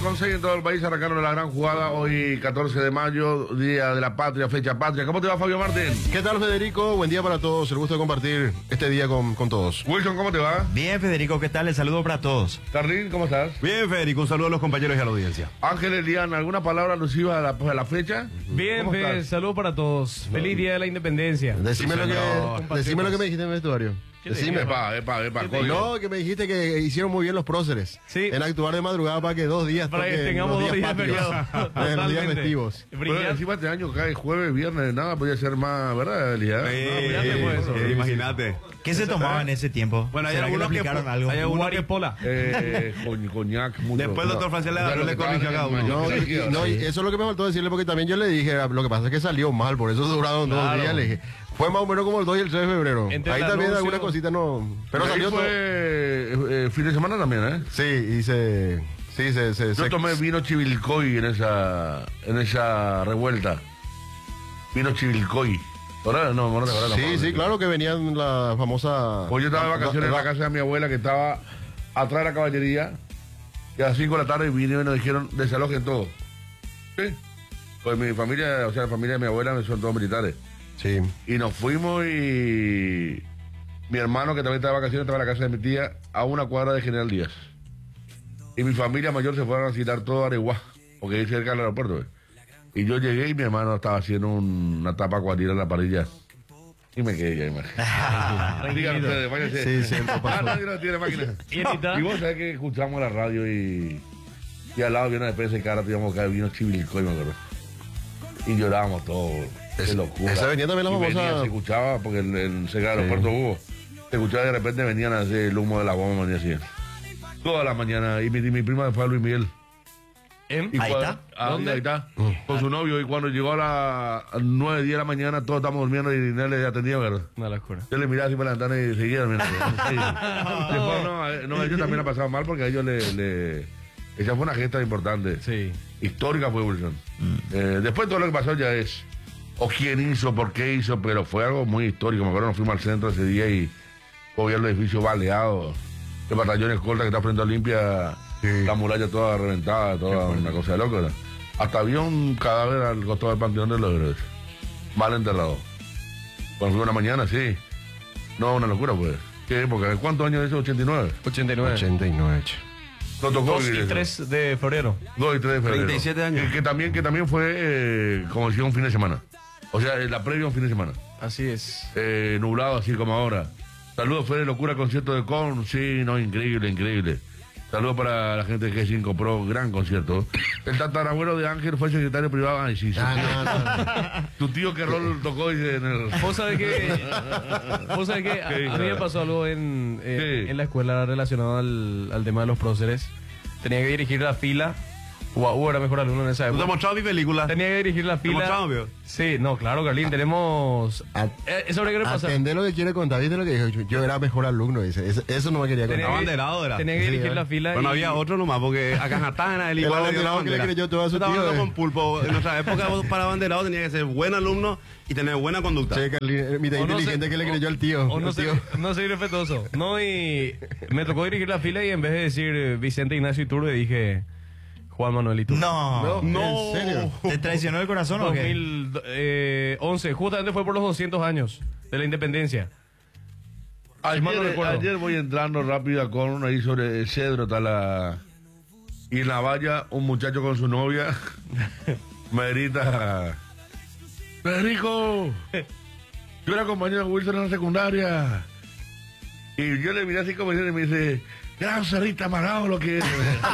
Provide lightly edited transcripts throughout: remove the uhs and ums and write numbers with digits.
con 6 en todo el país arrancaron la gran jugada hoy 14 de mayo, Día de la Patria, fecha patria. ¿Cómo te va, Fabio Martín? ¿Qué tal, Federico? Buen día para todos, el gusto de compartir este día con todos. Wilson, ¿cómo te va? Bien, Federico, ¿qué tal? El saludo para todos. Carlín, ¿cómo estás? Bien, Federico, un saludo a los compañeros y a la audiencia. Ángel Eliana, ¿alguna palabra alusiva a la fecha? Bien, Fede, saludo para todos. Feliz Día de la Independencia. Decime lo que me dijiste en el vestuario. Decime. Epa, No, que me dijiste que hicieron muy bien los próceres. Sí. En actuar de madrugada para que 2 días. Para que tengamos 2 días feriados. Los días festivos. Pero encima este año cae jueves, viernes, nada podía ser más, ¿verdad, Elías? Imagínate. ¿Qué se tomaba en ese tiempo? Bueno, hay ¿Será algunos que aplicaron algo? hay algunos que Pola. Coñac, mucho. Después el doctor Francia le corrigió a cada uno. No, y eso es lo que me faltó decirle, porque también yo le dije, lo que pasa es que salió mal, por eso duraron 2 días. Le dije, fue más o menos como el 2 y el 3 de febrero. Entre Ahí el también anuncio- algunas cositas no. Pero salió todo. fue fin de semana también, ¿eh? Sí, y se. Yo tomé vino Chivilcoy en esa revuelta. Vino Chivilcoy. ¿Verdad? No te acuerdas. Sí, claro que venían la famosa. Pues yo estaba de vacaciones en la casa de mi abuela que estaba atrás de la caballería. Y a las 5 de la tarde vinieron y nos dijeron desalojen todo. Sí. Pues mi familia, o sea, la familia de mi abuela son todos militares. Sí. Y nos fuimos y mi hermano, que también estaba de vacaciones, estaba en la casa de mi tía, a una cuadra de General Díaz. Y mi familia mayor se fueron a citar todo a Areguá, porque ahí cerca del aeropuerto. Y yo llegué y mi hermano estaba haciendo una tapa cuadrilla en la parrilla. Y me quedé ya, imagínate. Díganme ustedes, váyanse. Sí, nadie no tiene máquina. Y vos sabés que escuchamos la radio y al lado viene una especie de cara, íbamos a caer vino Chivilcoy, me acuerdo. Y llorábamos todos. Qué locura. Esa venía también la Y famosa. se escuchaba, porque en cerca del aeropuerto hubo. Se escuchaba y de repente venían así el humo de la bomba, venía así. Toda la mañana. Y mi prima fue a Luis Miguel. Y Ahí está. ¿Dónde? Ahí está. Con su novio. Y cuando llegó a las 9, 10 de la mañana, todos estamos durmiendo y no le atendía, ¿verdad? Una locura. Yo le miraba así por la ventana y seguía durmiendo. Sí. Después, no, a ellos también ha pasado mal porque a ellos esa fue una gesta importante. Sí. Histórica fue Wilson. Después todo lo que pasó ya es o quién hizo, por qué hizo, pero fue algo muy histórico. Me acuerdo, nos fuimos al centro ese día y había el edificio baleado, el batallón escolta que está frente a Olimpia, la muralla toda reventada, toda una cosa de loco. Hasta había un cadáver al costado del Panteón de los Héroes, mal enterrado. Cuando fue una mañana, sí. No, una locura, pues. ¿Qué época? ¿Cuántos años es eso? 89. 89. No tocó 2 vivir y eso. 3 de febrero. 2 y 3 de febrero. 37 años. Que también fue, como decía, un fin de semana. O sea, la previa a un fin de semana. Así es. Nublado, así como ahora. Saludos, Fede Locura, concierto de Korn. Sí, no, increíble. Saludos para la gente de G5 Pro, gran concierto. El tatarabuelo de Ángel fue secretario privado. Ay, sí. No. Tu tío que rol tocó dice, en el... ¿Vos sabés que a mí me pasó algo en la escuela relacionado al tema de los próceres? Tenía que dirigir la fila. Era mejor alumno en esa ¿No te época. mostraba mi película? Tenía que dirigir la ¿Te mostraba, fila. vio? Sí, no, claro, Carlín, tenemos... ¿Sobre qué le pasa? Atendé lo que quiere contar, ¿viste lo que dijo? Yo era mejor alumno, dice. Eso no me quería contar. Abanderado era. Tenía que dirigir la fila. Bueno, y- había otro nomás, porque a Cajatana el igual abanderado que le creyó todo a su Estaba tío, hablando eh. con Pulpo. En nuestra época, para abanderado tenía que ser buen alumno y tener buena conducta. Sí, Carlín, mitad O no inteligente sé- que le creyó al tío. O no al sé, tío. no soy respetuoso. No, y me tocó dirigir la fila y en vez de decir Vicente Ignacio Iturbe dije Juan Manuel Iturbe. No. ¿En serio? ¿Te traicionó el corazón o qué? 2011, justamente fue por los 200 años de la independencia. mal no recuerdo. Ayer voy entrando rápido con uno ahí sobre Cedro, y en la valla un muchacho con su novia me grita: Federico, yo era compañero de Wilson en la secundaria. Y yo le miré así como diciendo y me dice: gran cerrita amarrado lo que es.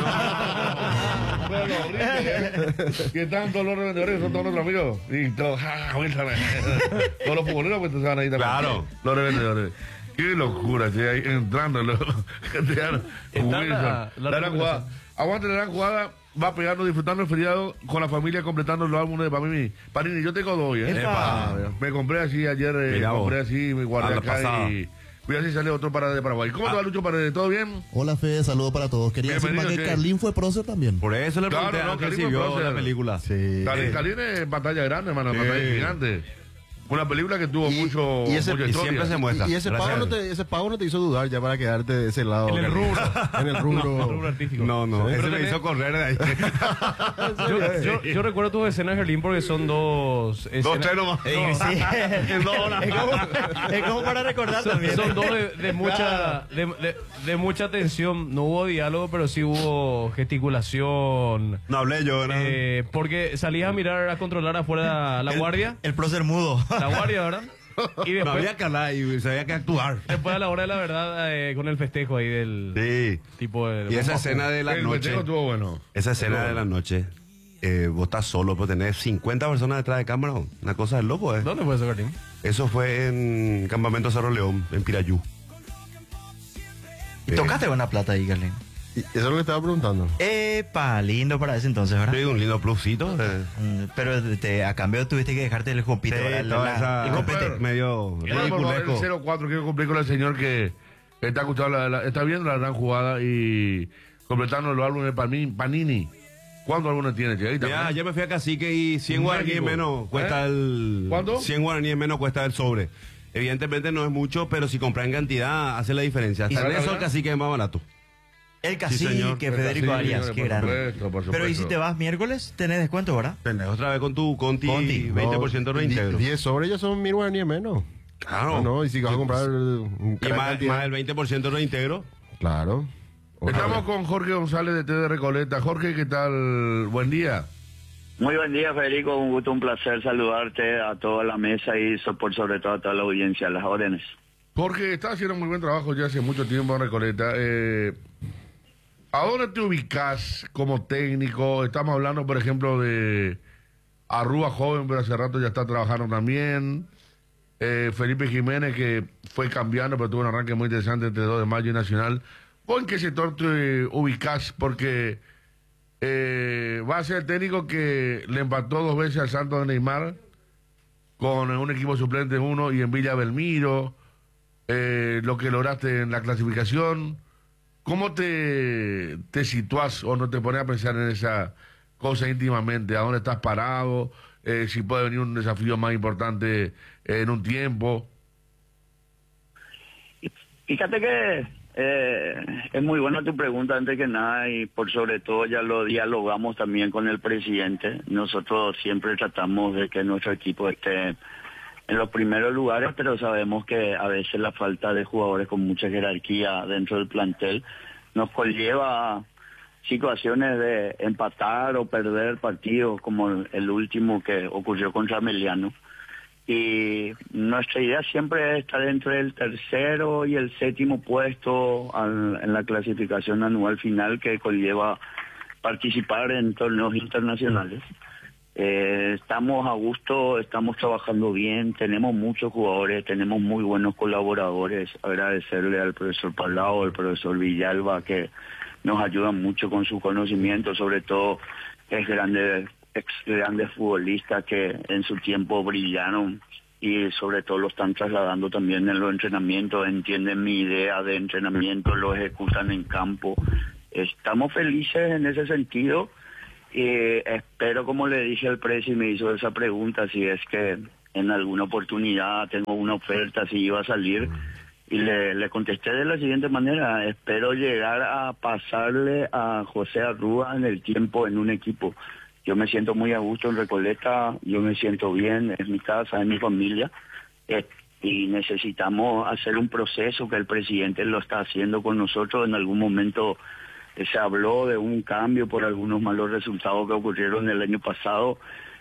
Bueno, horrible, que están todos los revendedores, son todos nuestros amigos. Y todos, Wilson. Todos los futboleros pues se van ahí también. Claro. Los revendedores. Qué locura, che, ahí entrando los Está la gran jugada. Aguante la gran jugada, va pegando, disfrutando el feriado con la familia, completando los álbumes de Panini. Yo tengo 2, Epa. Me compré así ayer, Mirá vos. compré así, me guardé A la acá pasada. y voy a ver si sale otro para de Paraguay. ¿Cómo te va, Lucho Paredes? ¿Todo bien? Hola, Fede, saludo para todos. Quería decir más Bienvenido, que sí. Carlín fue prócer también. Por eso le pregunté Claro, no, a Ángel si Carlín vio Prócer. la película. Sí. Calín es pantalla grande, hermano, Sí. pantalla gigante. Una película que tuvo mucha historia. siempre se muestra. Y ese pago no te hizo dudar ya para quedarte de ese lado. En el rubro. En el rubro. El rubro artístico. No, Sí. ese Pero me hizo correr de ahí. Yo recuerdo tus escenas, Gerlín, porque son dos escenas. Dos, tres nomás. Sí. En 2 horas. Es como para recordar también. Son dos de mucha tensión. No hubo diálogo, pero sí hubo gesticulación. No hablé yo, ¿verdad? Porque salías a mirar, a controlar afuera la guardia. El prócer mudo. La guardia, ¿verdad? Y No después, había que hablar y se había que actuar. después a la hora de la verdad, con el festejo ahí del Sí. tipo de... Y esa escena de la El noche. festejo estuvo bueno. Esa escena de la noche. Vos estás solo, pero tenés 50 personas detrás de cámara. Una cosa de loco, ¿eh? ¿Dónde fue eso, Gerlín? Eso fue en Campamento Cerro León, en Pirayú. Y tocaste buena plata ahí, Carlín. Y eso es lo que estaba preguntando. Epa, lindo para ese entonces, ¿verdad? Sí, un lindo plusito. Pero a cambio tuviste que dejarte el jopito, ¿verdad? Toda esa- el copete. medio Claro, por favor, el ridiculesco. 0-4, quiero cumplir con el señor que está escuchando, está viendo la gran jugada y completando los álbumes de Panini. ¿Cuántos álbumes tiene, Cheguita? Mira, ayer me fui a Cacique y 100 guaraníes México. menos cuesta el... ¿Cuánto? 100 guaraníes menos cuesta el sobre. Evidentemente no es mucho, pero si compras en cantidad hace la diferencia. Hasta en eso el Cacique es más barato. El cacique, señor. que Federico Sí, Arias, señores, qué por grande. supuesto, por Pero y si supuesto. te vas miércoles, tenés descuento, ¿verdad? Tenés otra vez con tu Conti, Conti. 20% de reintegro. 10 sobres ya son 1000 guaraníes menos. Claro. No, y si vas a comprar un Y más el 20% de reintegro. Claro. Estamos con Jorge González de T de Recoleta. Jorge, ¿qué tal? Buen día. Muy buen día, Federico. Un gusto, un placer saludarte a toda la mesa y por sobre todo a toda la audiencia. Las órdenes. Jorge, está haciendo muy buen trabajo ya hace mucho tiempo en Recoleta. ¿A dónde te ubicas como técnico? Estamos hablando, por ejemplo, de Arrúa joven, pero hace rato ya está trabajando también. Felipe Jiménez, que fue cambiando, pero tuvo un arranque muy interesante entre 2 de mayo y Nacional. ¿Vos en qué sector te ubicas? Porque va a ser el técnico que le empató 2 veces al Santos de Neymar, con un equipo suplente 1 y en Villa Belmiro, lo que lograste en la clasificación. ¿Cómo te situás o no te pones a pensar en esa cosa íntimamente? ¿A dónde estás parado? Si puede venir un desafío más importante en un tiempo. Fíjate que es muy buena tu pregunta antes que nada y por sobre todo ya lo dialogamos también con el presidente. Nosotros siempre tratamos de que nuestro equipo esté en los primeros lugares, pero sabemos que a veces la falta de jugadores con mucha jerarquía dentro del plantel nos conlleva a situaciones de empatar o perder partidos como el último que ocurrió contra Meliano. Y nuestra idea siempre es estar entre el tercero y el séptimo puesto en la clasificación anual final que conlleva participar en torneos internacionales. Estamos a gusto, estamos trabajando bien, tenemos muchos jugadores, tenemos muy buenos colaboradores. Agradecerle al profesor Palau, al profesor Villalba, que nos ayudan mucho con su conocimiento, sobre todo grandes futbolistas que en su tiempo brillaron y sobre todo lo están trasladando también en los entrenamientos, entienden mi idea de entrenamiento, lo ejecutan en campo. Estamos felices en ese sentido. Espero, como le dije al presi, me hizo esa pregunta, si es que en alguna oportunidad tengo una oferta, si iba a salir, y le contesté de la siguiente manera: espero llegar a pasarle a José Arrúa en el tiempo en un equipo. Yo me siento muy a gusto en Recoleta, yo me siento bien, es mi casa, es mi familia, y necesitamos hacer un proceso que el presidente lo está haciendo con nosotros. En algún momento se habló de un cambio por algunos malos resultados que ocurrieron el año pasado.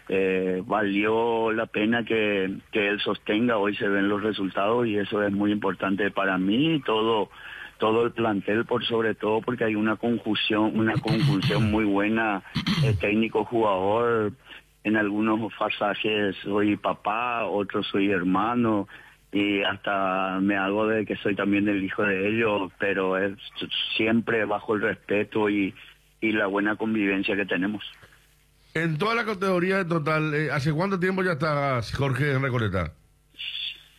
Valió la pena que él sostenga. Hoy se ven los resultados y eso es muy importante para mí y todo el plantel, por sobre todo porque hay una conjunción muy buena, técnico-jugador. En algunos pasajes soy papá, otros soy hermano, y hasta me hago de que soy también el hijo de ellos, pero es siempre bajo el respeto y la buena convivencia que tenemos. En toda la categoría en total, ¿hace cuánto tiempo ya estás, Jorge, en Recoleta?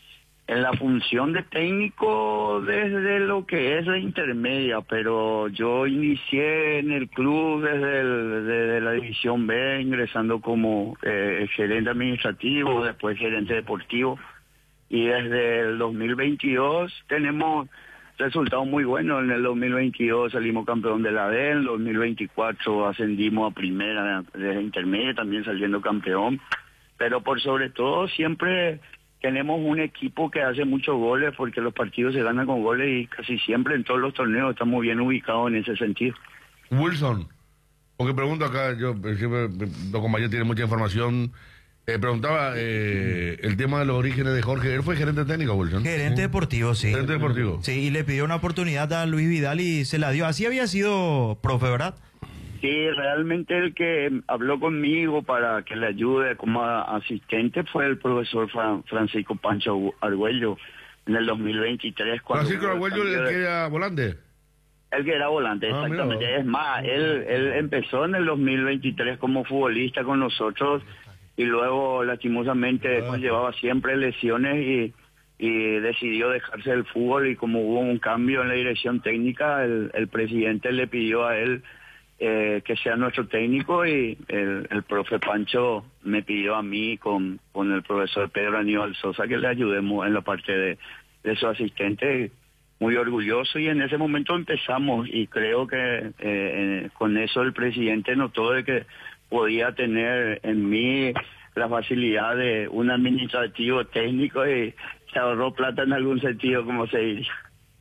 En la función de técnico desde lo que es la intermedia, pero yo inicié en el club desde la división B, ingresando como gerente administrativo, después gerente deportivo, y desde el 2022 tenemos resultados muy buenos. En el 2022 salimos campeón de la D, en el 2024 ascendimos a primera desde intermedia, también saliendo campeón, pero por sobre todo siempre tenemos un equipo que hace muchos goles, porque los partidos se ganan con goles y casi siempre en todos los torneos estamos bien ubicados en ese sentido. Wilson, porque pregunto acá, yo siempre, los compañeros tienen mucha información, preguntaba el tema de los orígenes de Jorge. Él fue gerente técnico, Wilson. Gerente deportivo, sí. Gerente deportivo. Sí, y le pidió una oportunidad a Luis Vidal y se la dio. Así había sido, profe, ¿verdad? Sí, realmente el que habló conmigo para que le ayude como asistente fue el profesor Francisco Pancho Argüello en el 2023. Francisco Argüello, el que era volante. El que era volante, exactamente. Es más, él empezó en el 2023 como futbolista con nosotros y luego lastimosamente llevaba siempre lesiones y decidió dejarse del fútbol, y como hubo un cambio en la dirección técnica, el presidente le pidió a él que sea nuestro técnico, y el profe Pancho me pidió a mí con el profesor Pedro Aníbal Sosa que le ayudemos en la parte de su asistente. Muy orgulloso, y en ese momento empezamos, y creo que con eso el presidente notó de que podía tener en mí la facilidad de un administrativo técnico, y se ahorró plata en algún sentido, como se diría.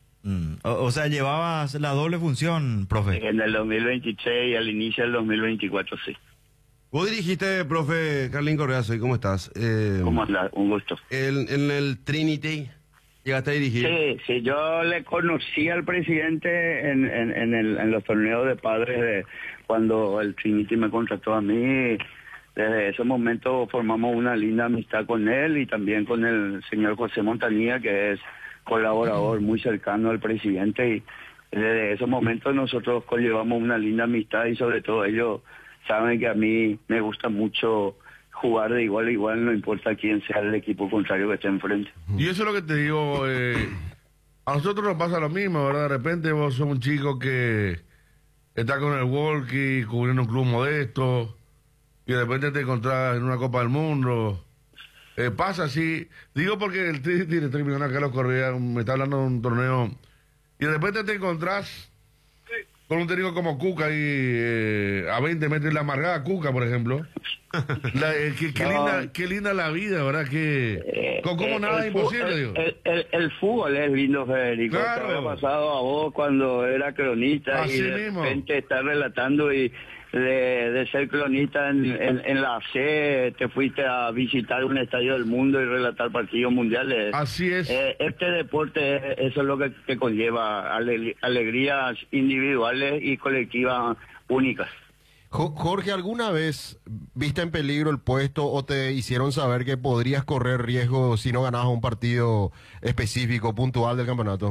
O sea, llevabas la doble función, profe. En el 2026 y al inicio del 2024, sí. Vos dirigiste, profe Carlín Correa, ¿cómo estás? ¿Cómo andás? Un gusto. En el Trinity llegaste a dirigir. Sí, yo le conocí al presidente en los torneos de padres cuando el Trinity me contrató a mí. Desde ese momento formamos una linda amistad con él y también con el señor José Montanía, que es colaborador muy cercano al presidente, y desde ese momento nosotros conllevamos una linda amistad, y sobre todo ellos saben que a mí me gusta mucho jugar de igual a igual, no importa quién sea el equipo contrario que esté enfrente. Y eso es lo que te digo, a nosotros nos pasa lo mismo, ¿verdad? De repente vos sos un chico que está con el walkie, cubriendo un club modesto, y de repente te encontrás en una Copa del Mundo. Pasa así, digo porque el director millonario Carlos Correa me está hablando de un torneo, y de repente te encontrás con un técnico como Cuca y a 20 metros la amargada Cuca, por ejemplo. Qué linda la vida, ¿verdad? Que como nada es imposible, digo. El fútbol es lindo, Federico. Claro. Te había pasado a vos cuando era cronista, así y de mismo. repente estás relatando, y de ser cronista en la C, te fuiste a visitar un estadio del mundo y relatar partidos mundiales. Así es. Este deporte, eso es lo que conlleva alegrías individuales y colectivas únicas. Jorge, ¿alguna vez viste en peligro el puesto o te hicieron saber que podrías correr riesgo si no ganabas un partido específico, puntual del campeonato?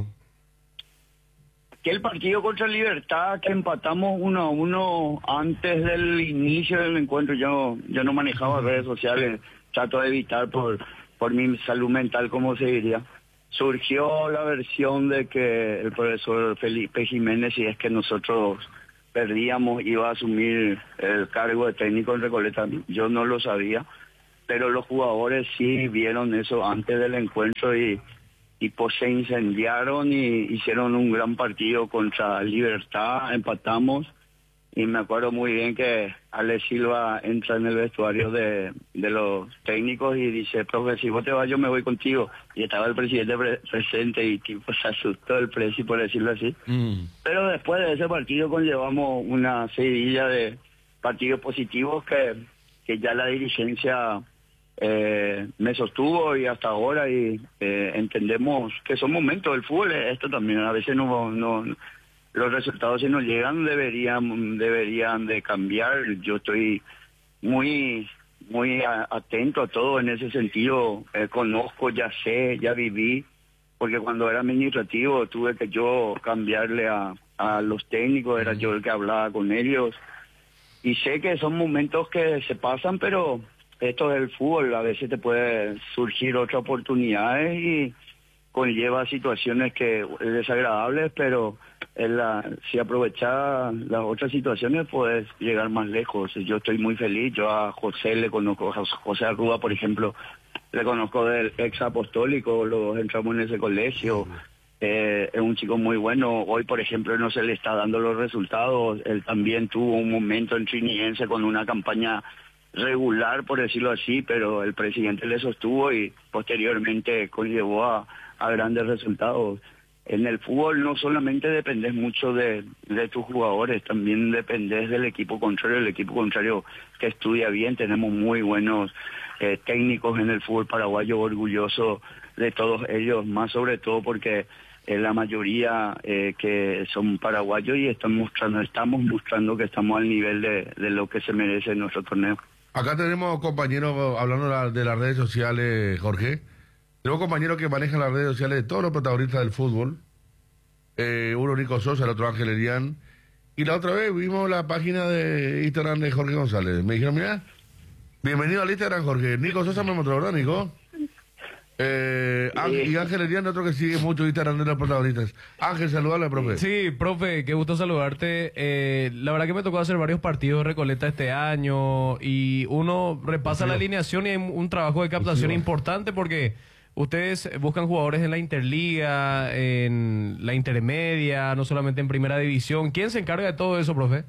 Que el partido contra Libertad, que empatamos 1-1 antes del inicio del encuentro, yo no manejaba redes sociales, trato de evitar por mi salud mental, como se diría. Surgió la versión de que el profesor Felipe Jiménez, si es que nosotros perdíamos, iba a asumir el cargo de técnico en Recoleta. Yo no lo sabía, pero los jugadores sí vieron eso antes del encuentro y pues se incendiaron y hicieron un gran partido contra Libertad, empatamos, y me acuerdo muy bien que Ale Silva entra en el vestuario de los técnicos y dice: profe, si vos te vas yo me voy contigo, y estaba el presidente presente y tipo se asustó el presi, por decirlo así. Pero después de ese partido conllevamos una seguidilla de partidos positivos que ya la dirigencia me sostuvo, y hasta ahora, y entendemos que son momentos del fútbol. Esto también a veces no los resultados, si no llegan, deberían de cambiar. Yo estoy muy atento a todo en ese sentido. Conozco, ya sé, ya viví, porque cuando era administrativo tuve que yo cambiarle a los técnicos, era yo el que hablaba con ellos, y sé que son momentos que se pasan, pero esto es el fútbol, a veces te puede surgir otras oportunidades y conlleva situaciones que desagradables, pero si aprovechas las otras situaciones puedes llegar más lejos. Yo estoy muy feliz, yo a José le conozco, a José Arruda, por ejemplo, le conozco del ex apostólico, los entramos en ese colegio. Es un chico muy bueno. Hoy, por ejemplo, no se le está dando los resultados. Él también tuvo un momento en Trinidense con una campaña regular, por decirlo así, pero el presidente le sostuvo y posteriormente conllevó a grandes resultados. En el fútbol no solamente dependes mucho de tus jugadores, también dependes del equipo contrario, el equipo contrario que estudia bien. Tenemos muy buenos técnicos en el fútbol paraguayo, orgulloso de todos ellos, más sobre todo porque la mayoría que son paraguayos y estamos mostrando que estamos al nivel de lo que se merece en nuestro torneo. Acá tenemos compañeros, hablando de las redes sociales, Jorge, tenemos compañeros que manejan las redes sociales de todos los protagonistas del fútbol. Uno Nico Sosa, el otro Ángel Elián. Y la otra vez vimos la página de Instagram de Jorge González. Me dijeron, mira, bienvenido al Instagram, Jorge. Nico Sosa me mostró, ¿verdad, Nico? Y Ángel Elián, otro que sigue mucho Instagram de los protagonistas. Ángel, saludale, profe. Sí, profe, qué gusto saludarte. La verdad que me tocó hacer varios partidos de Recoleta este año y uno repasa la alineación y hay un trabajo de captación importante porque ustedes buscan jugadores en la Interliga, en la Intermedia, no solamente en Primera División. ¿Quién se encarga de todo eso, profe?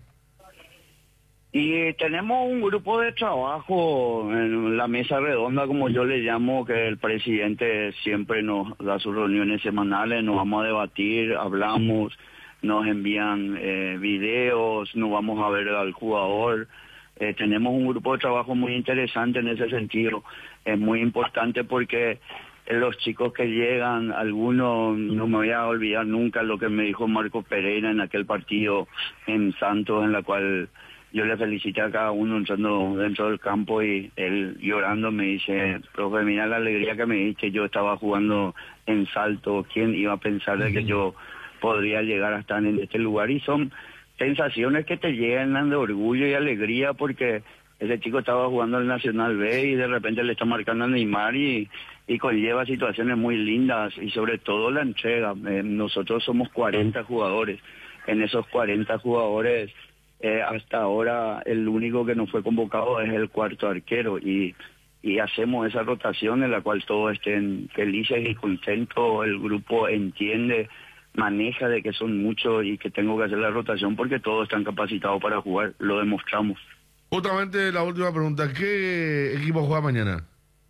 Y tenemos un grupo de trabajo en la mesa redonda, como yo le llamo, que el presidente siempre nos da sus reuniones semanales, nos vamos a debatir, hablamos, nos envían videos, nos vamos a ver al jugador. Tenemos un grupo de trabajo muy interesante en ese sentido. Es muy importante porque los chicos que llegan, algunos, no me voy a olvidar nunca lo que me dijo Marco Pereira en aquel partido en Santos, en la cual yo le felicité a cada uno entrando dentro del campo y él llorando me dice, profe, mira la alegría que me diste, yo estaba jugando en Salto, ¿quién iba a pensar de que yo podría llegar a estar en este lugar? Y son sensaciones que te llenan de orgullo y alegría porque ese chico estaba jugando en el Nacional B y de repente le está marcando a Neymar y conlleva situaciones muy lindas y sobre todo la entrega. Nosotros somos 40 jugadores, en esos 40 jugadores hasta ahora el único que no fue convocado es el cuarto arquero y hacemos esa rotación en la cual todos estén felices y contentos, el grupo entiende, maneja de que son muchos y que tengo que hacer la rotación porque todos están capacitados para jugar, lo demostramos. Justamente la última pregunta, ¿qué equipo juega mañana?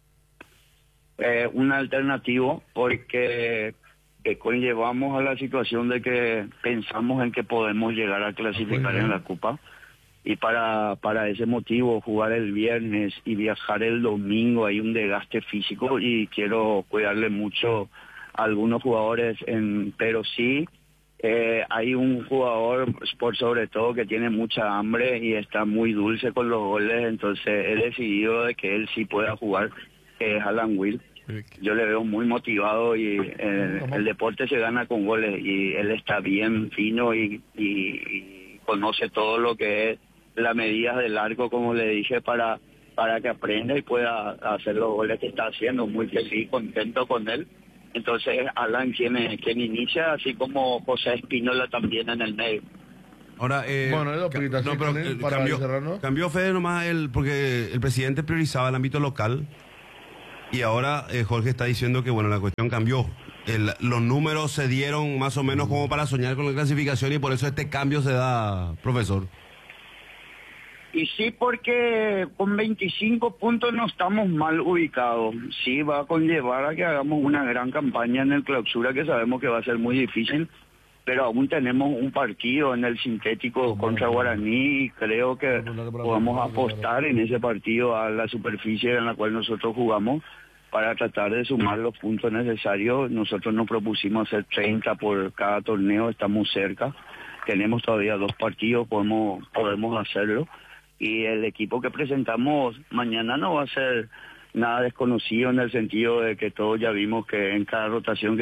Un alternativo porque conllevamos a la situación de que pensamos en que podemos llegar a clasificar en la Copa y para ese motivo jugar el viernes y viajar el domingo hay un desgaste físico y quiero cuidarle mucho a algunos jugadores, pero sí hay un jugador por sobre todo que tiene mucha hambre y está muy dulce con los goles, entonces he decidido de que él sí pueda jugar, que es Alan Will. Yo le veo muy motivado y el deporte se gana con goles y él está bien fino y conoce todo lo que es la medida del arco, como le dije, para que aprenda y pueda hacer los goles que está haciendo. Muy feliz, contento con él. Entonces Alan quien inicia, así como José Espínola también en el medio. Ahora, bueno, cambió Fede nomás porque el presidente priorizaba el ámbito local. Y ahora Jorge está diciendo que bueno, la cuestión cambió. Los números se dieron más o menos como para soñar con la clasificación y por eso este cambio se da, profesor. Y sí, porque con 25 puntos no estamos mal ubicados. Sí, va a conllevar a que hagamos una gran campaña en el clausura que sabemos que va a ser muy difícil, pero aún tenemos un partido en el sintético contra Guaraní y creo que podamos apostar en ese partido a la superficie en la cual nosotros jugamos para tratar de sumar los puntos necesarios. Nosotros nos propusimos hacer 30 por cada torneo, estamos cerca, tenemos todavía 2 partidos, podemos hacerlo y el equipo que presentamos mañana no va a ser nada desconocido en el sentido de que todos ya vimos que en cada rotación